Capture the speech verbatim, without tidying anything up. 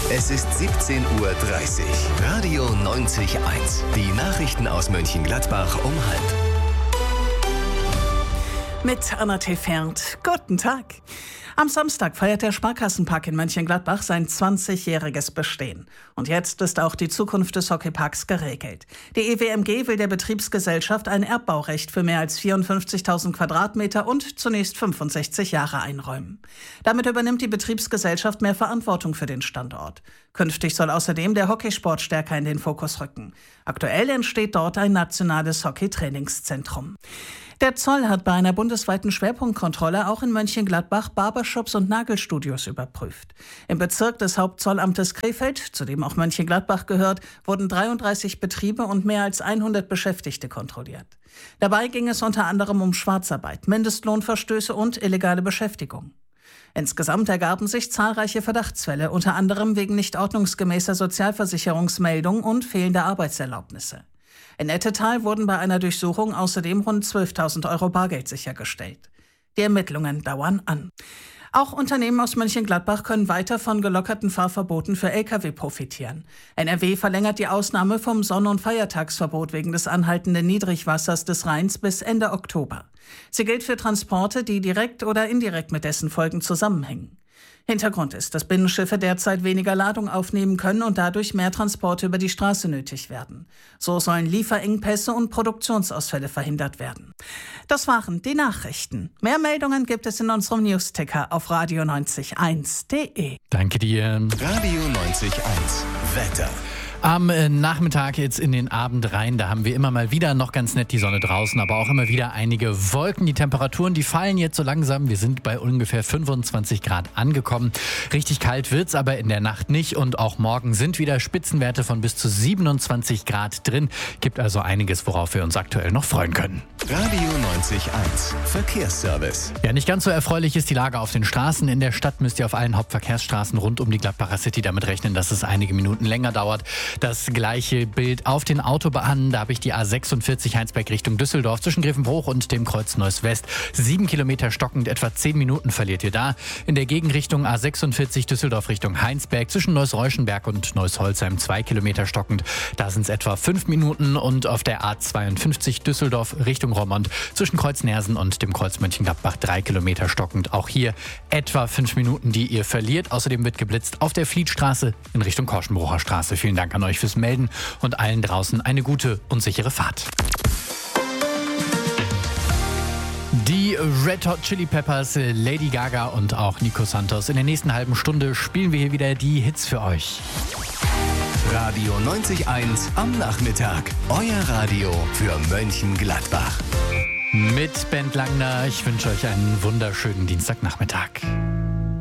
Es ist siebzehn Uhr dreißig. Radio neunzig Komma eins. Die Nachrichten aus Mönchengladbach um halb. Mit Anna Tefert. Guten Tag. Am Samstag feiert der Sparkassenpark in Mönchengladbach sein zwanzigjähriges Bestehen. Und jetzt ist auch die Zukunft des Hockeyparks geregelt. Die E W M G will der Betriebsgesellschaft ein Erbbaurecht für mehr als vierundfünfzigtausend Quadratmeter und zunächst fünfundsechzig Jahre einräumen. Damit übernimmt die Betriebsgesellschaft mehr Verantwortung für den Standort. Künftig soll außerdem der Hockeysport stärker in den Fokus rücken. Aktuell entsteht dort ein nationales Hockey-Trainingszentrum. Der Zoll hat bei einer bundesweiten Schwerpunktkontrolle auch in Mönchengladbach Barbershops und Nagelstudios überprüft. Im Bezirk des Hauptzollamtes Krefeld, zu dem auch Mönchengladbach gehört, wurden dreiunddreißig Betriebe und mehr als hundert Beschäftigte kontrolliert. Dabei ging es unter anderem um Schwarzarbeit, Mindestlohnverstöße und illegale Beschäftigung. Insgesamt ergaben sich zahlreiche Verdachtsfälle, unter anderem wegen nicht ordnungsgemäßer Sozialversicherungsmeldung und fehlender Arbeitserlaubnisse. In Ettetal wurden bei einer Durchsuchung außerdem rund zwölftausend Euro Bargeld sichergestellt. Die Ermittlungen dauern an. Auch Unternehmen aus Mönchengladbach können weiter von gelockerten Fahrverboten für L K W profitieren. N R W verlängert die Ausnahme vom Sonn- und Feiertagsverbot wegen des anhaltenden Niedrigwassers des Rheins bis Ende Oktober. Sie gilt für Transporte, die direkt oder indirekt mit dessen Folgen zusammenhängen. Hintergrund ist, dass Binnenschiffe derzeit weniger Ladung aufnehmen können und dadurch mehr Transporte über die Straße nötig werden. So sollen Lieferengpässe und Produktionsausfälle verhindert werden. Das waren die Nachrichten. Mehr Meldungen gibt es in unserem Newsticker auf radio neunzig eins punkt de. Danke dir. Radio neunzig Komma eins. Wetter. Am Nachmittag jetzt in den Abend rein, da haben wir immer mal wieder noch ganz nett die Sonne draußen, aber auch immer wieder einige Wolken. Die Temperaturen, die fallen jetzt so langsam. Wir sind bei ungefähr fünfundzwanzig Grad angekommen. Richtig kalt wird's aber in der Nacht nicht und auch morgen sind wieder Spitzenwerte von bis zu siebenundzwanzig Grad drin. Gibt also einiges, worauf wir uns aktuell noch freuen können. Radio neunzig Komma eins. Verkehrsservice. Ja, nicht ganz so erfreulich ist die Lage auf den Straßen. In der Stadt müsst ihr auf allen Hauptverkehrsstraßen rund um die Gladbacher City damit rechnen, dass es einige Minuten länger dauert. Das gleiche Bild auf den Autobahnen. Da habe ich die A sechsundvierzig Heinsberg Richtung Düsseldorf zwischen Grevenbruch und dem Kreuz Neuss West. Sieben Kilometer stockend, etwa zehn Minuten verliert ihr da. In der Gegenrichtung A sechsundvierzig Düsseldorf Richtung Heinsberg zwischen Neuss-Reuschenberg und Neuss-Holzheim zwei Kilometer stockend. Da sind es etwa fünf Minuten. Und auf der A zweiundfünfzig Düsseldorf Richtung Roermond zwischen Kreuz Nersen und dem Kreuz Mönchengladbach drei Kilometer stockend. Auch hier etwa fünf Minuten, die ihr verliert. Außerdem wird geblitzt auf der Flietstraße in Richtung Korschenbrucher Straße. Vielen Dank an euch fürs Melden und allen draußen eine gute und sichere Fahrt. Die Red Hot Chili Peppers, Lady Gaga und auch Nico Santos. In der nächsten halben Stunde spielen wir hier wieder die Hits für euch. Radio neunzig Komma eins am Nachmittag. Euer Radio für Mönchengladbach. Mit Bent Langner. Ich wünsche euch einen wunderschönen Dienstagnachmittag.